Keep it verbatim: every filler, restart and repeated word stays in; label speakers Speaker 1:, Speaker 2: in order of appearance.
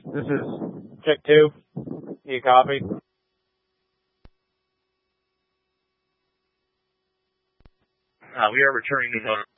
Speaker 1: This is check two. You copy?
Speaker 2: Uh, we are returning these on